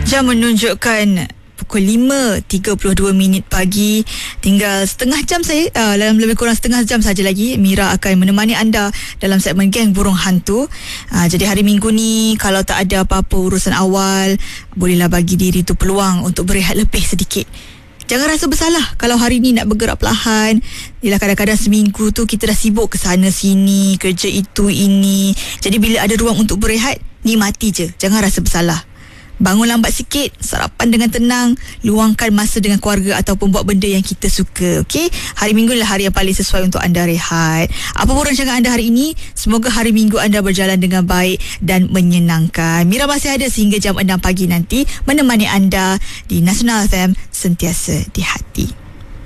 Jam menunjukkan pukul 5.32 pagi. Tinggal setengah jam saya, dalam lebih kurang setengah jam saja lagi Mira akan menemani anda dalam segmen Geng Burung Hantu. Jadi hari Minggu ni kalau tak ada apa-apa urusan awal, bolehlah bagi diri tu peluang untuk berehat lebih sedikit. Jangan rasa bersalah kalau hari ni nak bergerak perlahan. Yelah, kadang-kadang seminggu tu kita dah sibuk ke sana sini, kerja itu ini. Jadi bila ada ruang untuk berehat, nikmati je. Jangan rasa bersalah. Bangun lambat sikit, sarapan dengan tenang, luangkan masa dengan keluarga ataupun buat benda yang kita suka. Okey? Hari Minggu adalah hari yang paling sesuai untuk anda rehat. Apa pun rancangan anda hari ini, semoga hari Minggu anda berjalan dengan baik dan menyenangkan. Mira masih ada sehingga jam 6 pagi nanti menemani anda di Nasional FM, sentiasa di hati.